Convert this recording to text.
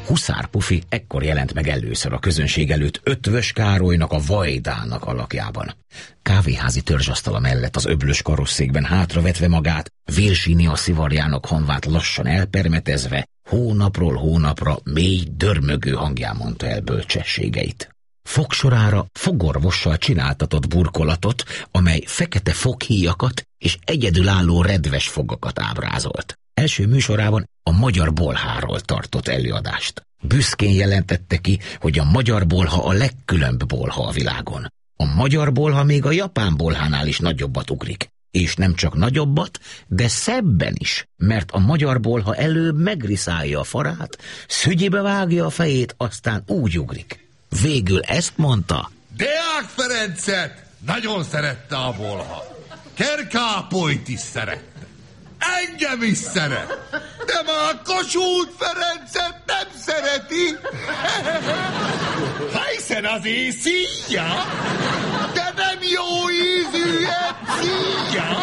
Huszár Pufi ekkor jelent meg először a közönség előtt Ötvös Károlynak, a Vajdának alakjában. Kávéházi törzsasztala mellett az öblös karosszékben hátravetve magát, Vélsini a szivarjának hanvát lassan elpermetezve, hónapról hónapra mély, dörmögő hangján mondta el bölcsességeit. Fogsorára fogorvossal csináltatott burkolatot, amely fekete foghíjakat és egyedülálló redves fogakat ábrázolt. Első műsorában a magyar bolháról tartott előadást. Büszkén jelentette ki, hogy a magyar bolha a legkülönbb bolha a világon. A magyar bolha még a japán bolhánál is nagyobbat ugrik. És nem csak nagyobbat, de szebben is, mert a magyar bolha előbb megriszálja a farát, szügyibe vágja a fejét, aztán úgy ugrik. Végül ezt mondta: Deák Ferencet nagyon szerette a bolha. Kerkápolyt is szerette. Engem is szeret. De már Kossuth Ferencet nem szereti. Hiszen az én szíja, de nem jó ízű szíja.